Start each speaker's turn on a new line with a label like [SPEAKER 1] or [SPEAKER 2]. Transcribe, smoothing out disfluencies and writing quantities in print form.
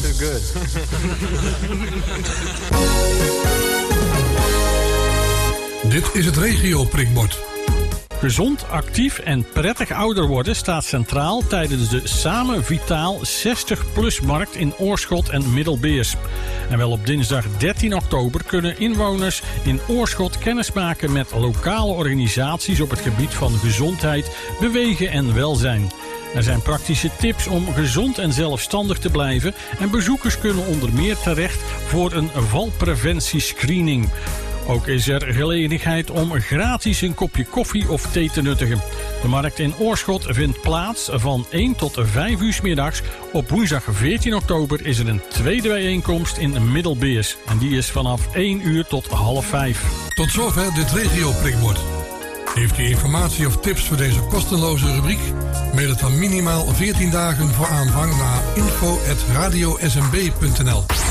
[SPEAKER 1] too good.
[SPEAKER 2] Dit is het regio-prikbord.
[SPEAKER 3] Gezond, actief en prettig ouder worden staat centraal tijdens de Samen Vitaal 60-plus-markt in Oorschot en Middelbeers. En wel op dinsdag 13 oktober kunnen inwoners in Oorschot kennismaken met lokale organisaties op het gebied van gezondheid, bewegen en welzijn. Er zijn praktische tips om gezond en zelfstandig te blijven en bezoekers kunnen onder meer terecht voor een valpreventiescreening. Ook is er gelegenheid om gratis een kopje koffie of thee te nuttigen. De markt in Oorschot vindt plaats van 1 tot 5 uur 's middags. Op woensdag 14 oktober is er een tweede bijeenkomst in Middelbeers. En die is vanaf 1 uur tot 4:30.
[SPEAKER 2] Tot zover dit regio-prikbord. Heeft u informatie of tips voor deze kosteloze rubriek? Mail het dan minimaal 14 dagen voor aanvang naar info@radiosmb.nl.